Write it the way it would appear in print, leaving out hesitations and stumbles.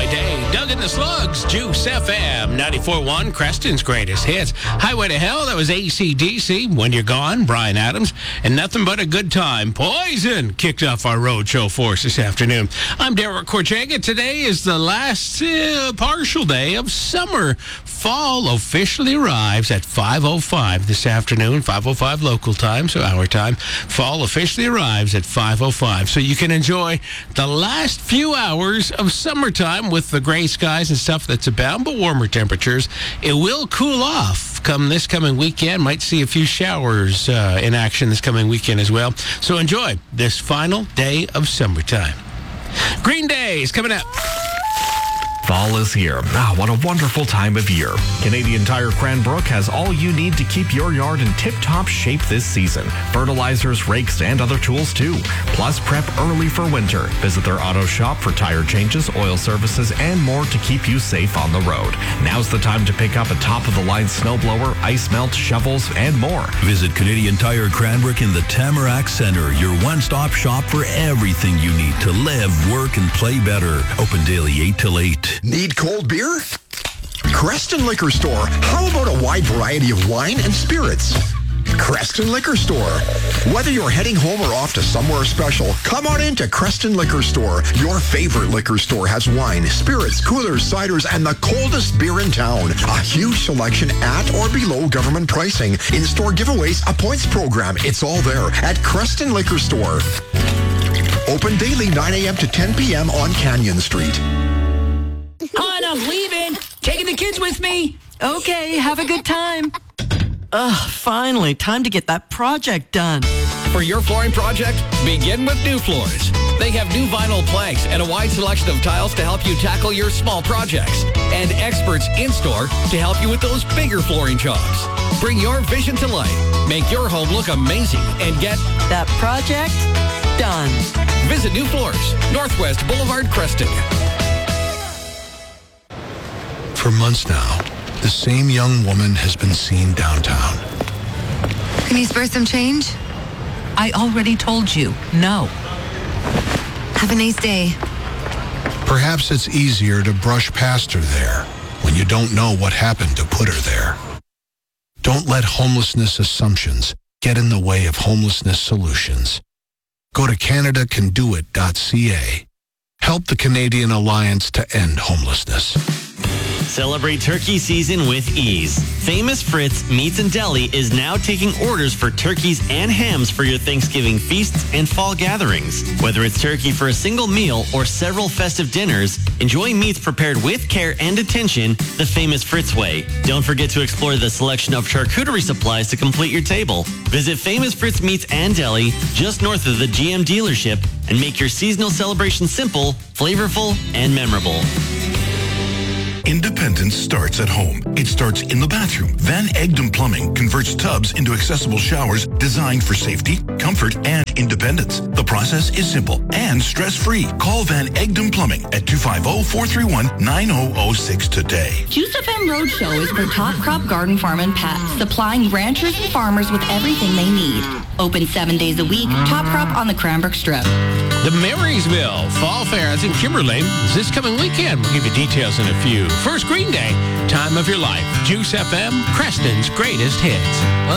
by day. Doug and the Slugs, Juice FM, 94.1, Creston's greatest hits. Highway to Hell, that was AC/DC. When You're Gone, Bryan Adams. And Nothing But a Good Time, Poison, kicked off our road show for us this afternoon. I'm Derek Corchega. Today is the last partial day of summer. Fall officially arrives at 5:05 this afternoon, 5:05 local time, so our time. Fall officially arrives at 5:05, so you can enjoy the last few hours of summertime with the gray skies and stuff that's abound, but warmer temperatures. It will cool off come this coming weekend. Might see a few showers in action this coming weekend as well. So enjoy this final day of summertime. Green Day is coming up. Fall is here. What a wonderful time of year. Canadian Tire Cranbrook has all you need to keep your yard in tip-top shape this season. Fertilizers, rakes, and other tools too. Plus, prep early for winter. Visit their auto shop for tire changes, oil services, and more to keep you safe on the road. Now's the time to pick up a top-of-the-line snowblower, ice melt, shovels, and more. Visit Canadian Tire Cranbrook in the Tamarack Centre, your one-stop shop for everything you need to live, work, and play better. Open daily 8 till 8. Need cold beer? Creston Liquor Store. How about a wide variety of wine and spirits? Creston Liquor Store. Whether you're heading home or off to somewhere special, come on into Creston Liquor Store. Your favorite liquor store has wine, spirits, coolers, ciders, and the coldest beer in town. A huge selection at or below government pricing. In-store giveaways, a points program. It's all there at Creston Liquor Store. Open daily 9 a.m. to 10 p.m. on Canyon Street. Hon, I'm leaving. Taking the kids with me. Okay, have a good time. Finally, time to get that project done. For your flooring project, begin with New Floors. They have new vinyl planks and a wide selection of tiles to help you tackle your small projects. And experts in-store to help you with those bigger flooring jobs. Bring your vision to life. Make your home look amazing and get that project done. Visit New Floors, Northwest Boulevard, Creston. For months now, the same young woman has been seen downtown. Can you spare some change? I already told you, no. Have a nice day. Perhaps it's easier to brush past her there when you don't know what happened to put her there. Don't let homelessness assumptions get in the way of homelessness solutions. Go to CanadaCanDoIt.ca. Help the Canadian Alliance to End Homelessness. Celebrate turkey season with ease. Famous Fritz Meats and Deli is now taking orders for turkeys and hams for your Thanksgiving feasts and fall gatherings. Whether it's turkey for a single meal or several festive dinners, enjoy meats prepared with care and attention the Famous Fritz way. Don't forget to explore the selection of charcuterie supplies to complete your table. Visit Famous Fritz Meats and Deli just north of the GM dealership and make your seasonal celebration simple, flavorful, and memorable. Independence starts at home. It starts in the bathroom. Van Egdom Plumbing converts tubs into accessible showers designed for safety, comfort, and independence. The process is simple and stress-free. Call Van Egdom Plumbing at 250-431-9006 today. Juice FM Roadshow is for Top Crop Garden Farm and Pet, supplying ranchers and farmers with everything they need. Open 7 days a week. Top Crop on the Cranbrook Strip. The Marysville Fall Fair is in Kimberley. Is this coming weekend? We'll give you details in a few. First, Green Day, Time of Your Life. Juice FM, Creston's greatest hits.